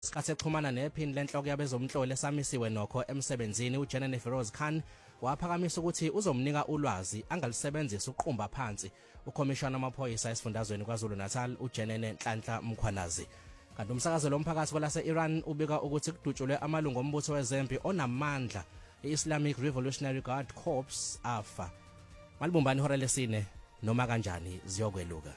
Sikhathi exhumana nephini lenhloko yabezomhlolo esamisiwe nokho emsebenzini uJenene Feroz Khan waphakamisa ukuthi uzomnika ulwazi angalisebenzisa uqhumba phansi ukhomishana wamaphoyisa esifundazweni kwaZulu Natal uJenene Nhlanhla Mkhwanazi. Kanti umsakazo lomphakathi kwelase Iran ubika ukuthi kudutshulwe amalungu ombutho wezempi onamandla iIslamic Revolutionary Guard Corps afa. Malibumbani ihora lesine noma kanjani ziyokweluka.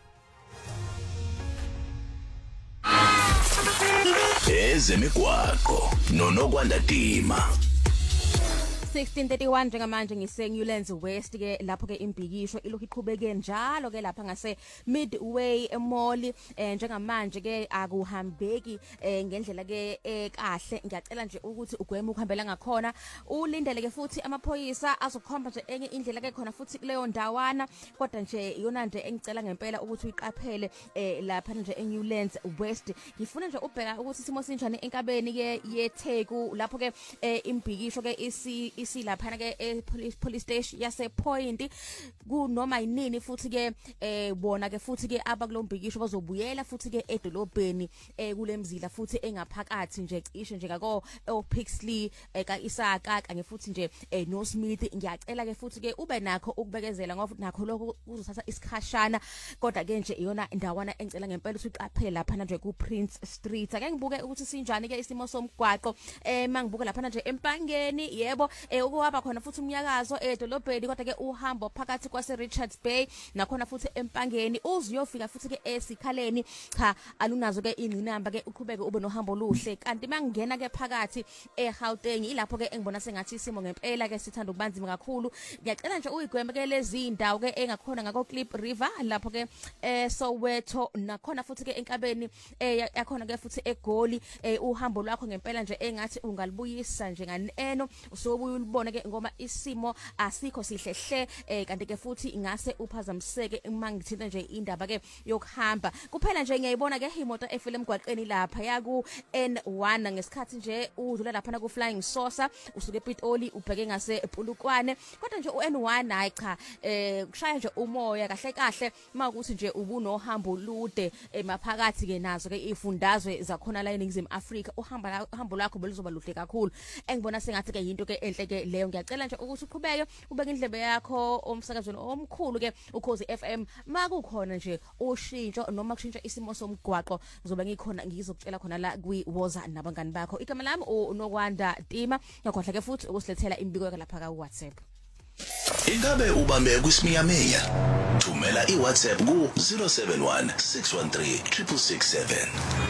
Ezemigwaqo nonokwanda Dima 1631 njengamanje ngiseNewlands West ke lapho ke imbhikisho ilokhu iqhubeke njalo ke lapha ngase Midway Mall njengamanje ke akuhambeki ngendlela ke kahle ngiyacela nje ukuthi ugweme ukuhambela ngakhona ulindele ke futhi amaphoyisa azokhomba nje enye indlela ke khona futhi kuleyo ndawana kodwa nje iyona nje engicela ngempela ukuthi uyiqaphele lapha nje eNewlands West ngifuna nje ubheka ukuthi simo sinjani enkabeni ke yeTheku lapho ke imbhikisho ke isilaphana ke police station yase Point kunoma yinini futhi ke bona ke futhi ke abakulombhikisho bazobuyela futhi ke edolobheni kulemzila futhi engaphakathi nje cishe nje ngako Pixley ka Isaka kanye futhi nje no Smith ngiyacela ke futhi ke ube nakho ukubekezela ngoba nakho lokho kuzothatha isikhashana kodwa ke nje iyona indawana engicela ngempela ukuthi uqaphele lapha nje ku Prince Street ake ngibuke ukuthi sinjani ke isimo somgwaqo mangibuke lapha nje empangeni yebo ukuhamba khona futhi umnyakazo edolobheni kodwa ke uhambo phakathi kwase Richards Bay nakhona futhi empangeni uziyofika futhi ke esikhaleni cha alunazo ke ingcinamba ke uqhubeke ube nohambo luhle kanti mangena ke phakathi eGauteng ilapho ke engibona sengathi isimo ngempela ke sithanda ukubanzima kakhulu ngiyacela nje uyigweme ke lezi indawo ke engakhona ngako Clip River lapho ke Soweto nakhona futhi ke enkabeni yakhona ke futhi eGoli uhambo lwakho ngempela nje engathi ungalibuyisa nje nganeno usobuye ulibone ke ngoma isimo asikho sihlehle kanti ke futhi ingase uphazamiseke mangithinta nje indaba ke yokuhamba kuphela nje ngiyayibona ke imoto efile emgwaqeni lapha yaku N1 ngesikhathi nje udlula lapha na ku Flying Saucer usuke ePitoli ubheke ngase Pulukwane kodwa nje uN1 hayi cha kushaya nje umoya kahle kahle makuthi nje ubunohambo lude emaphakathi ke nazo ke ifundazwe zakhona la eNingizimu Afrika uhambo lakho belizoba luhle kakhulu engibona sengathi ke into ke enhle ke leyo ngiyacela nje ukuthi uqhubeke ubeke indlebe yakho omsakazweni omkhulu ke ukhozi FM makukhona nje ushintsho noma kushintsha isimo somgwaqo ngizobe ngikhona ngizokutshela khona la kwiWoza nabangani bakho igama lami unokwanda Dima ngakhohle ke futhi ukusilethela imbiko lapha ka WhatsApp. Ingabe ubambe kwisimiyameya thumela iWhatsApp ku 071 613 667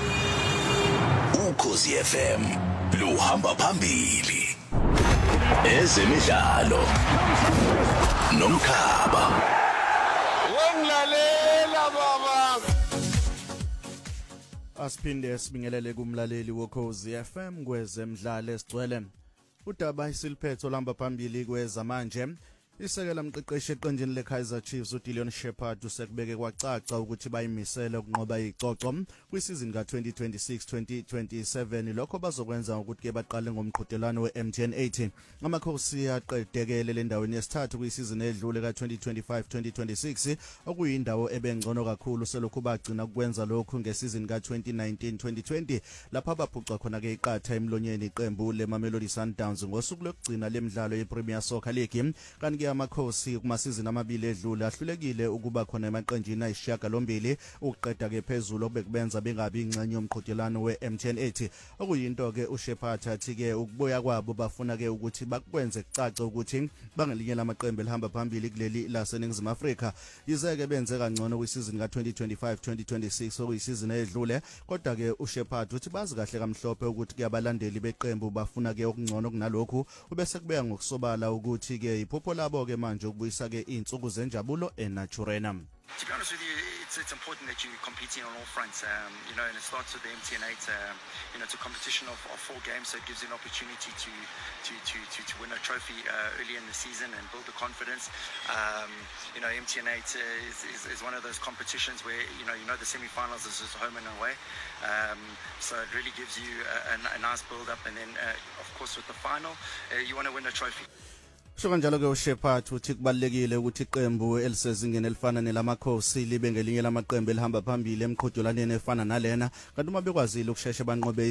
ukhozi FM luhamba phambili ezemidlalo nomkhaba wongilalela baba asiphinde sibingelele kumlaleli wokhozi FM kwezemidlalo esigcwele udaba isiliphetho lamba phambili kwezamanje isekela mqeqeshi eqenjini leKaizer Chiefs uDillion Shepherd usekubeke kwacaca ukuthi bayimisele ukunqoba izicoco kwisizini ka2026-2027 lokho bazokwenza ukuthi ke baqale ngomqhudelwano weMTN 80 amakhosi aqedekele lendaweni yesithathu kwisizini edlule ka2025-2026 okuyindawo ebengcono kakhulu selokhu bagcina ukwenza lokhu ngesizini ka2019-2020 lapha baphuca khona ke iqatha emlonyeni iqembu leMamelodi Sundowns ngosuku lokugcina lemidlalo yePremier Soccer League kanti amakhosi kumasizini amabili edlule ahlulekile ukuba khona emaqenjini ayishiyagalombili ukuqeda ke phezulu obekubenza bengabi ingxenye yomqhudelwano weMTN 80 okuyinto ke uShepherd athi ke ukuboya kwabo bafuna ke ukuthi bakwenze kucace ukuthi bangelinye lamaqembu elihamba phambili kuleli laseNingizimu Afrika izeke benze kangcono kwisizini ka2025-2026 okuyisizini edlule kodwa ke uShepherd uthi bazi kahle kamhlophe ukuthi ke abalandeli beqembu bafuna ke okungcono kunalokhu ubese kubeya ngokusobala ukuthi ke iphupho labo ke manje ukubuyisa ke insuku zenjabulo eNaturena. To be honest with you, it's important that you're competing on all fronts, and it starts with the MTN 8, it's a competition of 4 games, so it gives you an opportunity to win a trophy early in the season and build the confidence. MTN 8 is one of those competitions where, the semi-finals is just home and away, so it really gives you a nice build-up, and then, of course, with the final, you want to win a trophy. Sho kanjalo ke uShepherd uthi kubalekile ukuthi iqembu elisezingeni elifana nelamakhosi libe ngelinye lamaqembu elihamba phambili emqhudelaneni efana nalena kanti uma bekwazile ukusheshe banqobe